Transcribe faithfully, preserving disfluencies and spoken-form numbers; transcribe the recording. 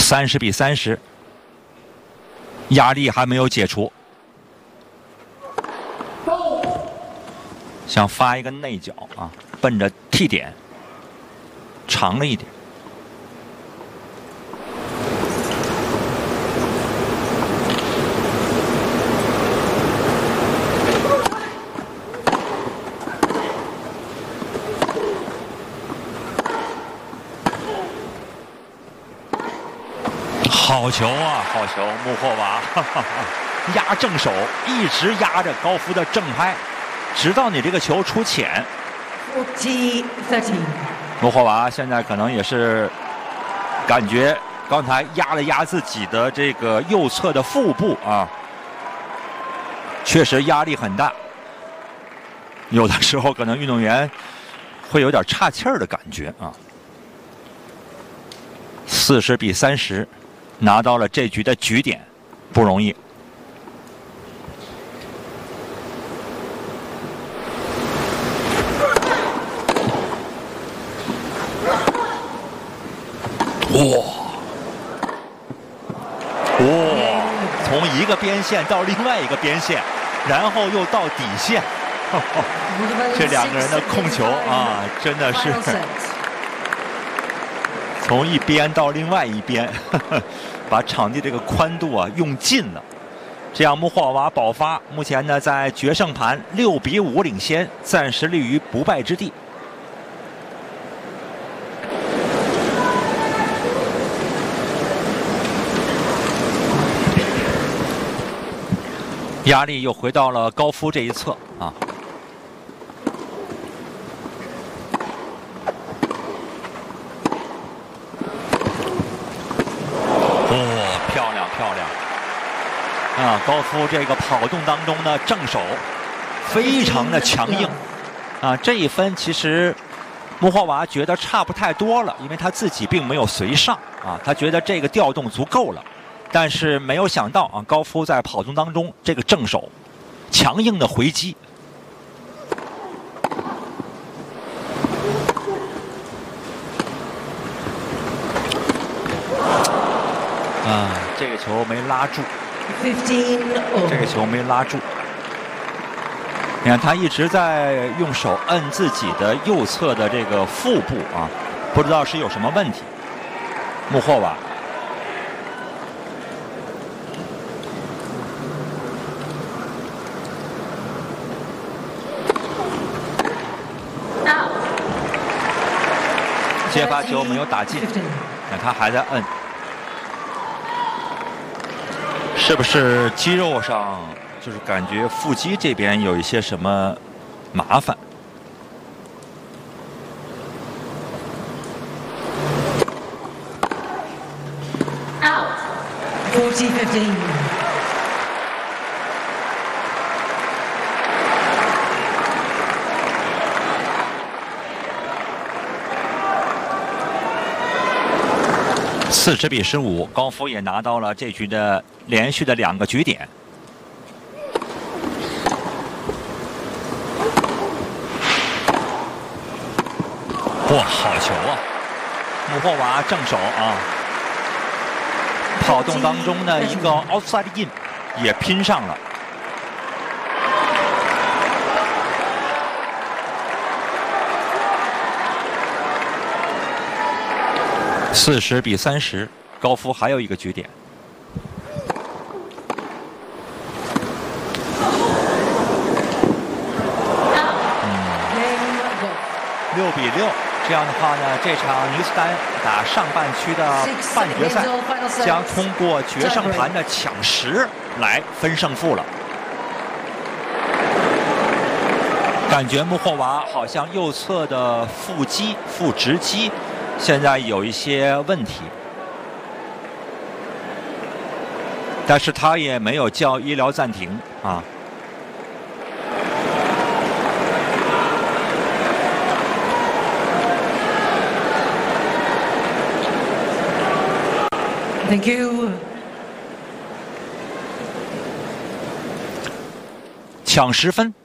三十比三十，压力还没有解除。想发一个内角啊，奔着 T 点，长了一点。好球啊，好球！穆霍娃哈哈哈压正手，一直压着高夫的正拍，直到你这个球出浅。穆霍娃现在可能也是感觉刚才压了压自己的这个右侧的腹部啊，确实压力很大。有的时候可能运动员会有点岔气儿的感觉啊。四十比三十。拿到了这局的局点，不容易。哇哇！从一个边线到另外一个边线，然后又到底线，呵呵这两个人的控球啊，真的是从一边到另外一边。呵呵把场地这个宽度啊用尽了，这样穆霍娃爆发，目前呢在决胜盘六比五领先，暂时立于不败之地。压力又回到了高夫这一侧啊。啊，高夫这个跑动当中的正手非常的强硬啊，这一分其实穆霍娃觉得差不太多了，因为他自己并没有随上啊，他觉得这个调动足够了，但是没有想到啊，高夫在跑动当中这个正手强硬的回击。啊，这个球没拉住。这个球没拉住，你看他一直在用手摁自己的右侧的这个腹部啊，不知道是有什么问题。穆霍娃，接发球没有打进，看他还在摁。是不是肌肉上就是感觉腹肌这边有一些什么麻烦？四十比十五，高夫也拿到了这局的连续的两个局点。哇，好球啊！穆霍娃正手啊，跑动当中的一个 outside in 也拼上了。四十比三十，高夫还有一个局点。嗯，六比六，这样的话呢，这场女子单打上半区的半决赛将通过决胜盘的抢十来分胜负了。感觉穆霍娃好像右侧的腹肌、腹直肌现在有一些问题，但是他也没有叫医疗暂停啊。 Thank you。 抢十分。